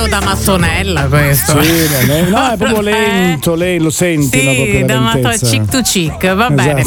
da mattonella questo. Sì, no, è proprio lento, lei lo senti. Sì, da cheek to cheek, va bene.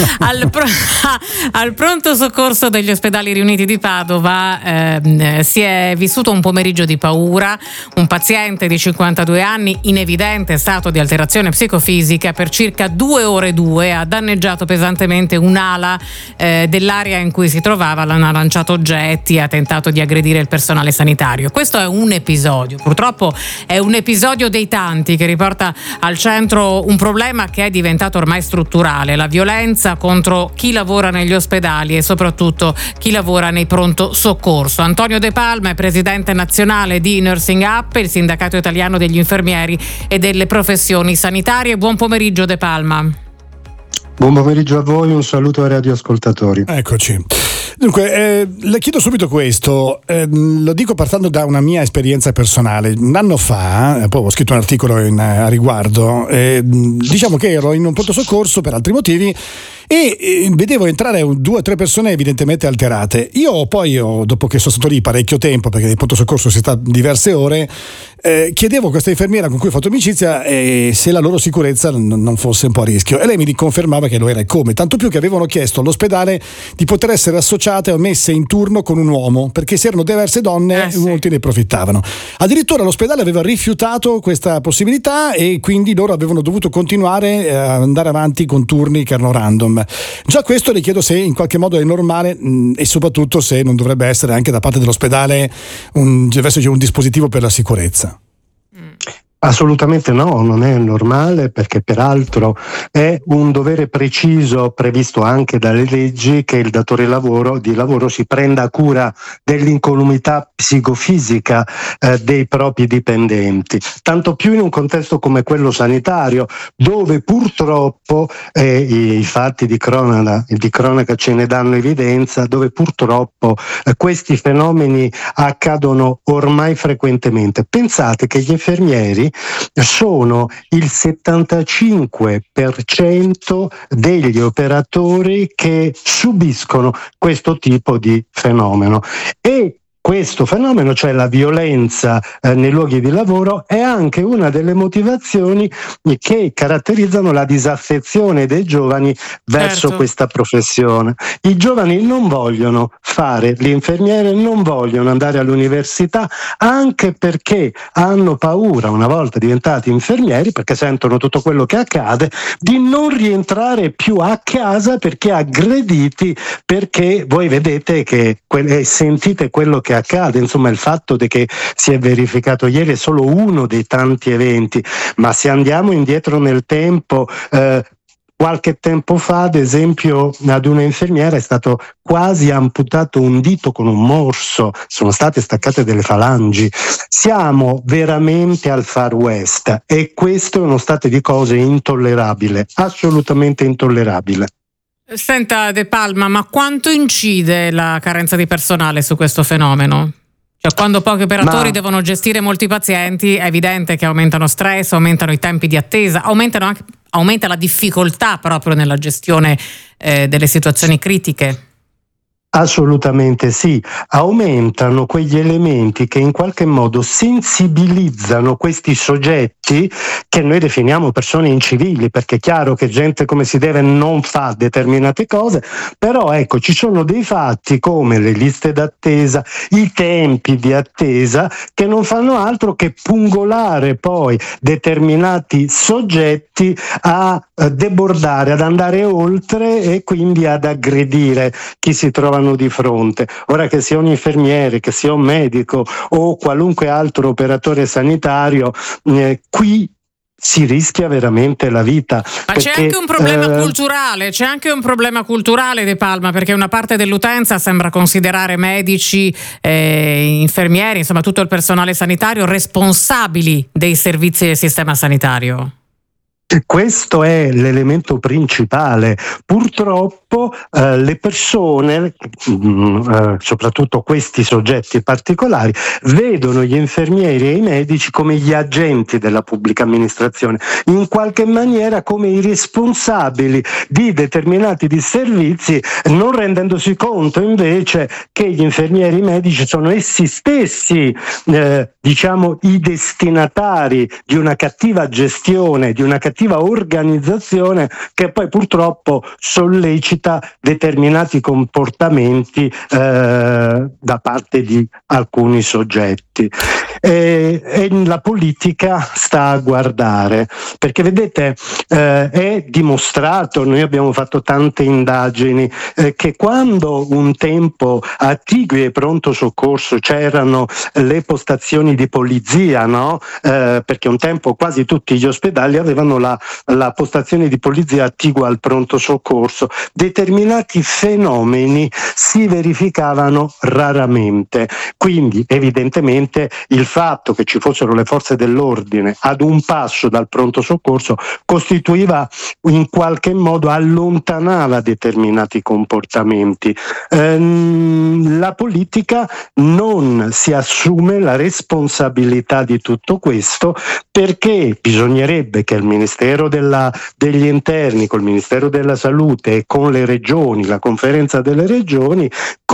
Al pronto soccorso degli ospedali riuniti di Padova si è vissuto un pomeriggio di paura. Un paziente di 52 anni in evidente stato di alterazione psicofisica per circa 2 ore ha danneggiato pesantemente un'ala dell'area in cui si trovava, l'hanno lanciato oggetti, ha tentato di aggredire il personale sanitario. Questo è un episodio, purtroppo è un episodio dei tanti che riporta al centro un problema che è diventato ormai strutturale: la violenza contro chi lavora negli ospedali e soprattutto chi lavora nei pronto soccorso. Antonio De Palma è presidente nazionale di Nursing Up, il sindacato italiano degli infermieri e delle professioni sanitarie. Buon pomeriggio De Palma. Buon pomeriggio a voi, un saluto ai radioascoltatori. Eccoci. Dunque, le chiedo subito questo, lo dico partendo da una mia esperienza personale. Un anno fa, poi ho scritto un articolo a riguardo, diciamo che ero in un pronto soccorso per altri motivi e vedevo entrare 2 o 3 persone evidentemente alterate. Io poi, dopo che sono stato lì parecchio tempo, perché nel pronto soccorso si sta diverse ore, chiedevo a questa infermiera con cui ho fatto amicizia se la loro sicurezza non fosse un po' a rischio, e lei mi confermava che lo era, e come, tanto più che avevano chiesto all'ospedale di poter essere associate o messe in turno con un uomo, perché se erano diverse donne molti ne approfittavano. Addirittura l'ospedale aveva rifiutato questa possibilità e quindi loro avevano dovuto continuare a andare avanti con turni che erano random. Già questo le chiedo se in qualche modo è normale e soprattutto se non dovrebbe essere anche da parte dell'ospedale un dispositivo per la sicurezza. Assolutamente no, non è normale, perché peraltro è un dovere preciso previsto anche dalle leggi che il datore di lavoro si prenda cura dell'incolumità psicofisica dei propri dipendenti, tanto più in un contesto come quello sanitario, dove purtroppo i fatti di cronaca ce ne danno evidenza, dove purtroppo questi fenomeni accadono ormai frequentemente. Pensate che gli infermieri sono il 75% degli operatori che subiscono questo tipo di fenomeno, e questo fenomeno, cioè la violenza nei luoghi di lavoro, è anche una delle motivazioni che caratterizzano la disaffezione dei giovani verso questa professione. I giovani non vogliono fare l'infermiere, non vogliono andare all'università, anche perché hanno paura, una volta diventati infermieri, perché sentono tutto quello che accade, di non rientrare più a casa perché aggrediti, perché voi vedete che sentite quello che accade. Insomma, il fatto che si è verificato ieri è solo uno dei tanti eventi, ma se andiamo indietro nel tempo, qualche tempo fa, ad esempio, ad una infermiera è stato quasi amputato un dito con un morso, sono state staccate delle falangi. Siamo veramente al Far West, e questo è uno stato di cose intollerabile, assolutamente intollerabile. Senta De Palma, ma quanto incide la carenza di personale su questo fenomeno? Cioè, quando pochi operatori devono gestire molti pazienti, è evidente che aumentano stress, aumentano i tempi di attesa, aumenta la difficoltà proprio nella gestione delle situazioni critiche. Assolutamente sì, aumentano quegli elementi che in qualche modo sensibilizzano questi soggetti che noi definiamo persone incivili, perché è chiaro che gente come si deve non fa determinate cose, però ecco, ci sono dei fatti come le liste d'attesa, i tempi di attesa, che non fanno altro che pungolare poi determinati soggetti a debordare, ad andare oltre e quindi ad aggredire chi si trovano di fronte. Ora, che sia un infermiere, che sia un medico o qualunque altro operatore sanitario, qui si rischia veramente la vita. Ma perché, c'è anche un problema culturale, De Palma, perché una parte dell'utenza sembra considerare medici, infermieri, insomma tutto il personale sanitario responsabili dei servizi del sistema sanitario. Questo è l'elemento principale. Purtroppo le persone, soprattutto questi soggetti particolari, vedono gli infermieri e i medici come gli agenti della pubblica amministrazione, in qualche maniera come i responsabili di determinati disservizi, non rendendosi conto invece che gli infermieri e i medici sono essi stessi i destinatari di una cattiva gestione, di una cattiva organizzazione che poi purtroppo sollecita determinati comportamenti da parte di alcuni soggetti. E la politica sta a guardare, perché vedete, è dimostrato, noi abbiamo fatto tante indagini, che quando un tempo a Tigui e Pronto Soccorso c'erano le postazioni di polizia, no? Perché un tempo quasi tutti gli ospedali avevano la postazione di polizia attigua al Pronto Soccorso, determinati fenomeni si verificavano raramente. Quindi evidentemente il fatto che ci fossero le forze dell'ordine ad un passo dal Pronto Soccorso costituiva, in qualche modo allontanava determinati comportamenti. La politica non si assume la responsabilità di tutto questo, perché bisognerebbe che il Ministero degli Interni, col Ministero della Salute e con le regioni, la conferenza delle regioni,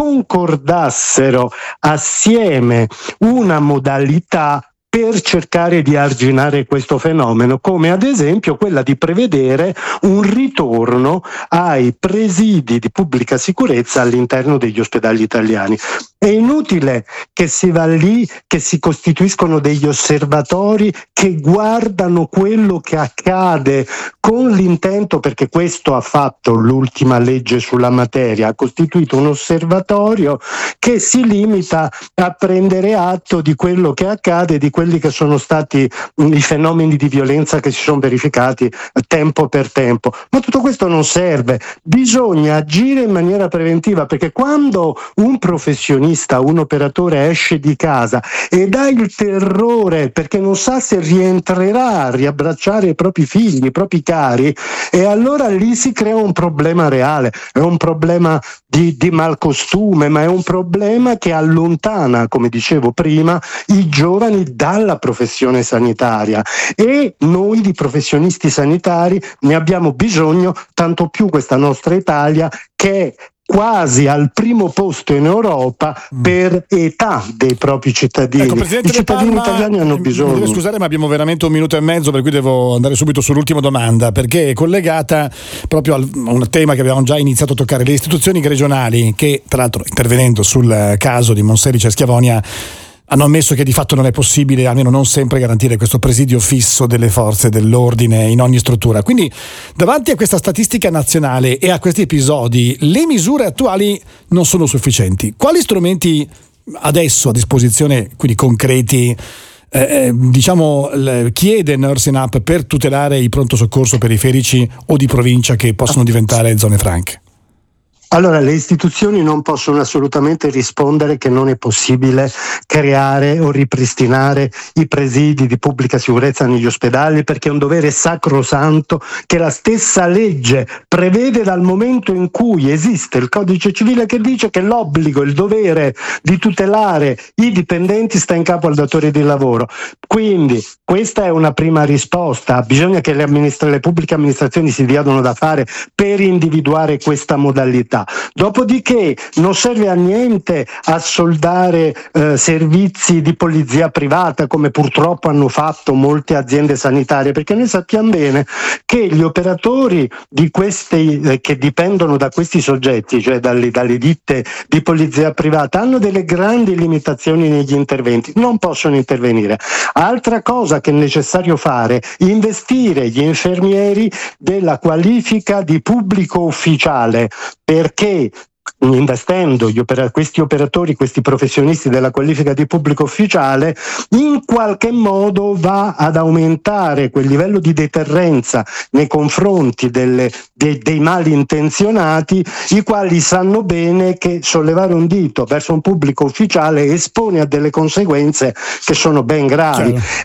concordassero assieme una modalità per cercare di arginare questo fenomeno, come ad esempio quella di prevedere un ritorno ai presidi di pubblica sicurezza all'interno degli ospedali italiani. È inutile che si va lì, che si costituiscono degli osservatori che guardano quello che accade con l'intento, perché questo ha fatto l'ultima legge sulla materia, ha costituito un osservatorio che si limita a prendere atto di quello che accade, di quelli che sono stati i fenomeni di violenza che si sono verificati tempo per tempo. Ma tutto questo non serve, bisogna agire in maniera preventiva, perché quando un professionista, un operatore esce di casa ed ha il terrore perché non sa se rientrerà a riabbracciare i propri figli, i propri cari, e allora lì si crea un problema reale, è un problema di malcostume, ma è un problema che allontana, come dicevo prima, i giovani dalla professione sanitaria, e noi di professionisti sanitari ne abbiamo bisogno, tanto più questa nostra Italia che è quasi al primo posto in Europa per età dei propri cittadini. Ecco, i cittadini italiani hanno bisogno. Mi devo scusare, ma abbiamo veramente 1 minuto e mezzo, per cui devo andare subito sull'ultima domanda, perché è collegata proprio a un tema che abbiamo già iniziato a toccare: le istituzioni regionali, che tra l'altro, intervenendo sul caso di Monselice e Schiavonia, hanno ammesso che di fatto non è possibile, almeno non sempre, garantire questo presidio fisso delle forze dell'ordine in ogni struttura. Quindi, davanti a questa statistica nazionale e a questi episodi, le misure attuali non sono sufficienti. Quali strumenti adesso a disposizione, quindi concreti, chiede Nursing Up per tutelare i pronto soccorso periferici o di provincia che possono diventare zone franche? Allora, le istituzioni non possono assolutamente rispondere che non è possibile creare o ripristinare i presidi di pubblica sicurezza negli ospedali, perché è un dovere sacrosanto che la stessa legge prevede dal momento in cui esiste il codice civile, che dice che l'obbligo, il dovere di tutelare i dipendenti sta in capo al datore di lavoro. Quindi questa è una prima risposta, bisogna che le pubbliche amministrazioni si diano da fare per individuare questa modalità. Dopodiché non serve a niente assoldare servizi di polizia privata, come purtroppo hanno fatto molte aziende sanitarie, perché noi sappiamo bene che gli operatori di questi che dipendono da questi soggetti, cioè dalle ditte di polizia privata, hanno delle grandi limitazioni negli interventi, non possono intervenire. Altra cosa che è necessario fare: investire gli infermieri della qualifica di pubblico ufficiale, perché investendo questi operatori, questi professionisti della qualifica di pubblico ufficiale, in qualche modo va ad aumentare quel livello di deterrenza nei confronti dei malintenzionati, i quali sanno bene che sollevare un dito verso un pubblico ufficiale espone a delle conseguenze che sono ben gravi. Chiaro. E poi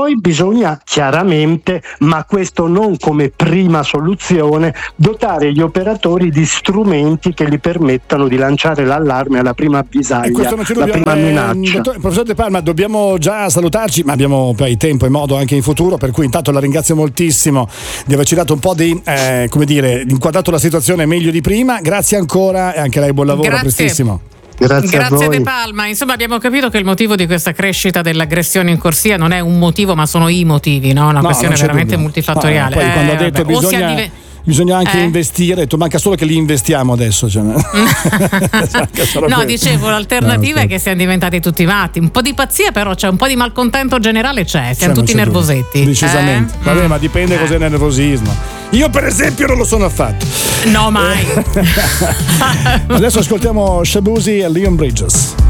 poi bisogna chiaramente, ma questo non come prima soluzione, dotare gli operatori di strumenti che gli permettano di lanciare l'allarme alla prima avvisaglia, la prima minaccia. Professor De Palma, dobbiamo già salutarci, ma abbiamo poi tempo e modo anche in futuro, per cui intanto la ringrazio moltissimo di averci dato un po' di, inquadrato la situazione meglio di prima. Grazie ancora e anche lei buon lavoro, a prestissimo. Grazie De Palma. Insomma, abbiamo capito che il motivo di questa crescita dell'aggressione in corsia non è un motivo, ma sono i motivi, no? Una questione veramente multifattoriale. Poi quando ha detto bisogna anche investire, tu manca solo che li investiamo adesso. No, dicevo, l'alternativa è che siamo diventati tutti matti. Un po' di pazzia, però c'è un po' di malcontento generale, siamo tutti nervosetti. Decisamente. Vabbè, ma dipende cos'è il nervosismo. Io per esempio non lo sono affatto. No, mai. Adesso ascoltiamo Shabuzi e Leon Bridges.